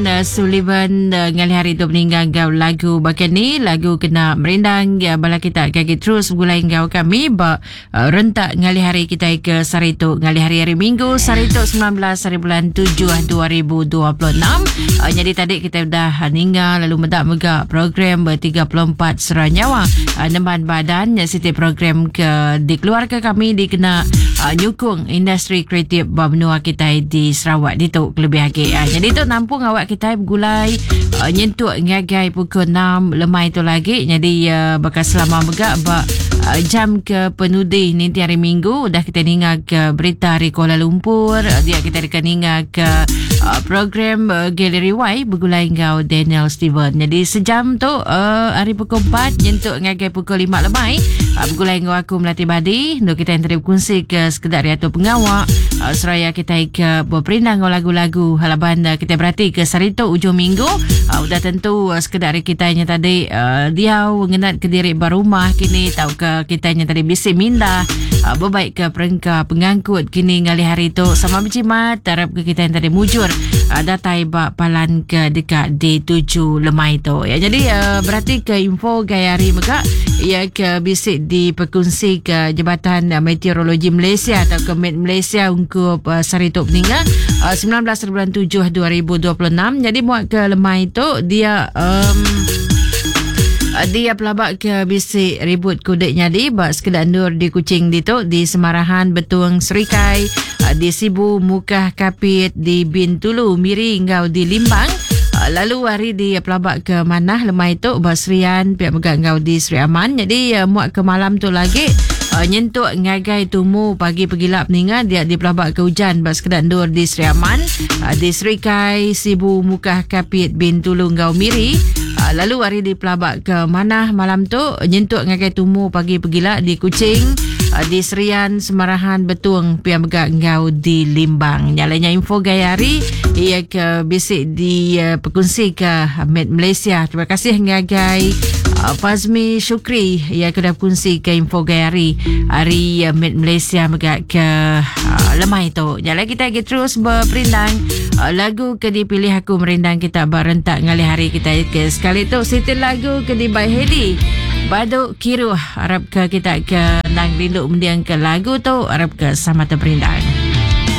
Sullivan ngali hari tu meninggal gau lagu bagian ni lagu kena merindang ya bala kita kaki terus gulai gau kami rentak ngali hari kita ke Sarito ngali hari Minggu Sarito 19 hari bulan 7 2026. Jadi tadi kita dah ninggal lalu medak megak program ber-34 Seranyawa nemban badan setiap program ke di keluarga kami dikena nyukung industri kreatif benua kita di Sarawak dituk lebih lagi. Jadi tu nampung awak kita gulai nyentuk ngagai pukul 6 lemai tu lagi. Jadi bakal selama megak jam ke penudi nanti hari Minggu dah kita ningal ke berita hari Kuala Lumpur. Dia kita akan ningal ke program Gallery Y bergulai ngau Daniel Steven. Jadi sejam tu hari pukul 4 nyentuk ngagai pukul 5 lemai bergulai ngau aku Melati Badi. Untuk kita yang tadi berkongsi ke sekedar atau pengawak seraya kita ke berperindang lagu-lagu halaban kita berarti ke Sarito ujung minggu. Udah tentu sekedar kita yang tadi dia mengenat ke diri berumah kini tahu ke kita yang tadi bisik minda berbaik ke perengka pengangkut kini ngali hari tu sama berjimat tarap ke kita yang tadi mujur datai bak palan ke dekat D7 lemai tu ya. Jadi berarti ke info gaya hari mega ia ke bisik diperkongsi ke Jabatan Meteorologi Malaysia atau ke Met Malaysia untuk Sarito meninggal 19 bulan 7 2026. Jadi muat ke lemai tu dia dia pelabak ke bisik ribut kudeknya di bak sekedar nur di Kuching ditu di Semarahan Betung Serikai di Sibu Mukah Kapit di Bintulu Miri ngau di Limbang. Lalu hari di pelabak ke Manah lemai tu Basrian pihak megak ngau di Seri Aman. Jadi muat ke malam tu lagi nyentuk ngagai tumu pagi pegilap ninga dia di pelabak ke hujan bak sekedar nur di Seri Aman di Serikai Sibu Mukah Kapit Bintulu ngau Miri. Lalu hari di pelabak ke Manah malam tu nyentuk ngagai tumu pagi pegilap di Kuching di Serian Semarahan Betung pihak megak ngau di Limbang. Nyalanya info gaya hari ia ke bisik di perkongsi ke Met Malaysia. Terima kasih ngagai Fazmi Syukri ia kedap kongsi ke info gaya hari Met Malaysia megak ke lemai tu. Nyala kita lagi terus berperindang lagu ke dipilih aku merindang kita berentak ngali hari kita ke sekali tu sitil lagu ke di by Hedi Baduk Kiru harap ke kita ke nang rindu mendiang ke lagu tu harap ke sama terperindang.